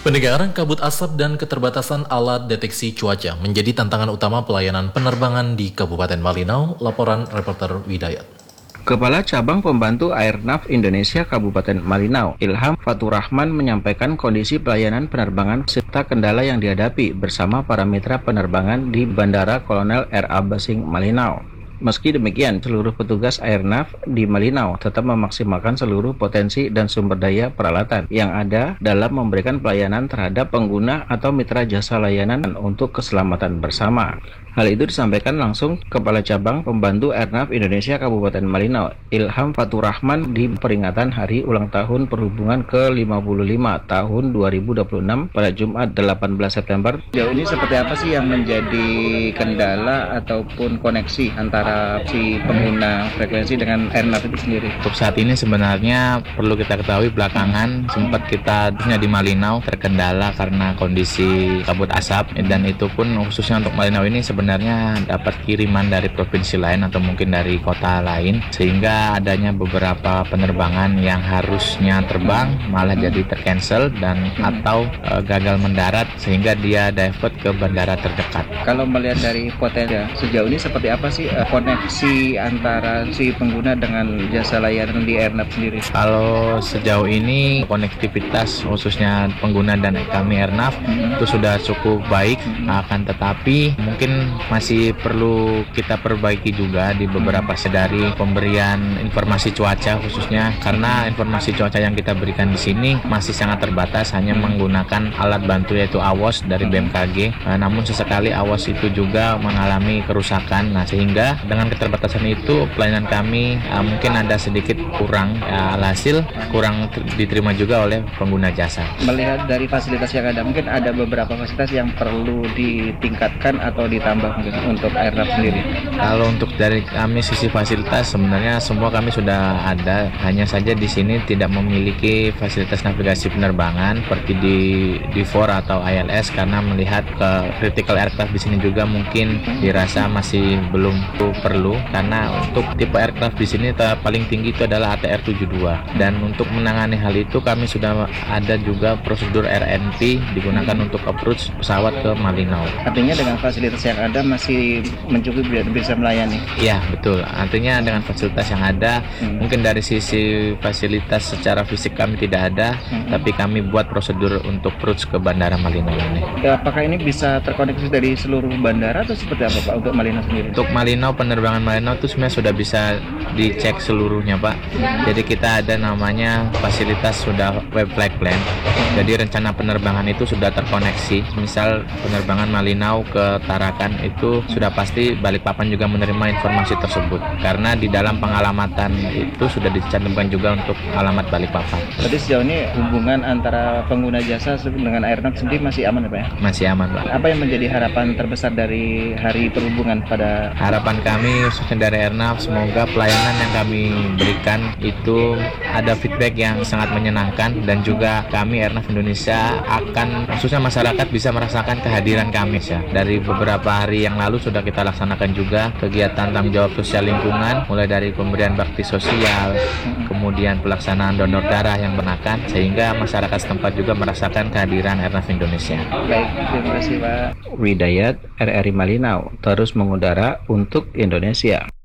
Pendengaran kabut asap dan keterbatasan alat deteksi cuaca menjadi tantangan utama pelayanan penerbangan di Kabupaten Malinau. Laporan reporter Widayat. Kepala Cabang Pembantu Airnav Indonesia Kabupaten Malinau, Ilham Faturrahman, menyampaikan kondisi pelayanan penerbangan serta kendala yang dihadapi bersama para mitra penerbangan di Bandara Kolonel R.A. Basing, Malinau. Meski demikian, seluruh petugas Airnav di Malinau tetap memaksimalkan seluruh potensi dan sumber daya peralatan yang ada dalam memberikan pelayanan terhadap pengguna atau mitra jasa layanan untuk keselamatan bersama. Hal itu disampaikan langsung Kepala Cabang Pembantu Airnav Indonesia Kabupaten Malinau, Ilham Faturrahman, di peringatan Hari Ulang Tahun Perhubungan ke-55 tahun 2026 pada Jumat 18 September. Sejauh ini seperti apa sih yang menjadi kendala ataupun koneksi antara si pengguna frekuensi dengan Airnav itu sendiri? Untuk saat ini sebenarnya perlu kita ketahui, belakangan sempat kita di Malinau terkendala karena kondisi kabut asap, dan itu pun khususnya untuk Malinau ini sebenarnya dapat kiriman dari provinsi lain atau mungkin dari kota lain, sehingga adanya beberapa penerbangan yang harusnya terbang malah jadi tercancel dan atau gagal mendarat sehingga dia divert ke bandara terdekat. Kalau melihat dari potensi sejauh ini seperti apa sih koneksi antara si pengguna dengan jasa layanan di Airnav sendiri? Kalau sejauh ini konektivitas khususnya pengguna dan kami Airnav itu sudah cukup baik, akan tetapi mungkin masih perlu kita perbaiki juga di beberapa dari pemberian informasi cuaca, khususnya karena informasi cuaca yang kita berikan di sini masih sangat terbatas, hanya menggunakan alat bantu yaitu AWOS dari BMKG. Namun sesekali AWOS itu juga mengalami kerusakan. Nah, sehingga dengan keterbatasan itu pelayanan kami mungkin ada sedikit kurang, alhasil kurang diterima juga oleh pengguna jasa. Melihat dari fasilitas yang ada, mungkin ada beberapa fasilitas yang perlu ditingkatkan atau ditambah mungkin untuk Airnav sendiri. Kalau untuk dari kami sisi fasilitas sebenarnya semua kami sudah ada, hanya saja di sini tidak memiliki fasilitas navigasi penerbangan seperti di 4 atau ILS, karena melihat ke critical aircraft di sini juga mungkin dirasa masih belum perlu, karena untuk tipe aircraft di sini paling tinggi itu adalah ATR-72, dan untuk menangani hal itu kami sudah ada juga prosedur RNP digunakan untuk approach pesawat ke Malinau. Artinya dengan fasilitas yang ada masih mencukupi bisa melayani? Iya, betul. Artinya dengan fasilitas yang ada, mungkin dari sisi fasilitas secara fisik kami tidak ada, tapi kami buat prosedur untuk approach ke Bandara Malinau ini. Ya, apakah ini bisa terkoneksi dari seluruh bandara atau seperti apa Pak untuk Malinau sendiri? Untuk Malinau, penerbangan Malinau itu sebenarnya sudah bisa dicek seluruhnya Pak. Jadi kita ada namanya fasilitas sudah web flight plan. Jadi rencana penerbangan itu sudah terkoneksi. Misal penerbangan Malinau ke Tarakan itu sudah pasti Balikpapan juga menerima informasi tersebut, karena di dalam pengalamatan itu sudah dicantumkan juga untuk alamat Balikpapan. Jadi sejauh ini hubungan antara pengguna jasa dengan Airnav sendiri masih aman ya Pak ya? Masih aman Pak. Apa yang menjadi harapan terbesar dari Hari Perhubungan pada? Harapan kami khususnya dari Airnav, semoga pelayanan yang kami berikan itu ada feedback yang sangat menyenangkan, dan juga kami Airnav Indonesia akan, khususnya masyarakat, bisa merasakan kehadiran kami ya. Dari beberapa hari yang lalu sudah kita laksanakan juga kegiatan tanggung jawab sosial lingkungan, mulai dari pemberian bakti sosial, kemudian pelaksanaan donor darah yang benakan, sehingga masyarakat setempat juga merasakan kehadiran Airnav Indonesia. Baik, terima kasih Pak. Widayat, RRI Malinau, terus mengudara untuk Indonesia.